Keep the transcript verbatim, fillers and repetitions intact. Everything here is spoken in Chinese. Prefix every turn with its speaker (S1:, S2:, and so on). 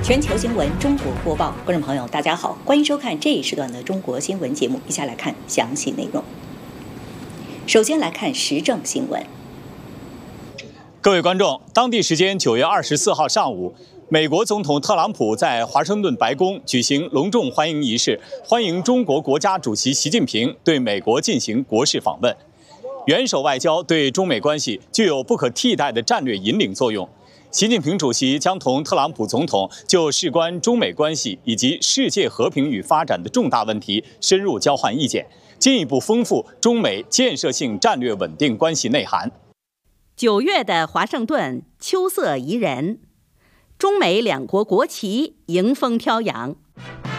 S1: 全球新闻中国播报，观众朋友大家好，欢迎收看这一时段的中国新闻节目，一起来看详细内容。首先来看时政新闻。
S2: 各位观众，当地时间九月二十四号上午，美国总统特朗普在华盛顿白宫举行隆重欢迎仪式，欢迎中国国家主席习近平对美国进行国事访问。元首外交对中美关系具有不可替代的战略引领作用。习近平主席将同特朗普总统就事关中美关系以及世界和平与发展的重大问题深入交换意见，进一步丰富中美建设性战略稳定关系内涵。
S3: 九月的华盛顿秋色宜人，中美两国国旗迎风飘扬。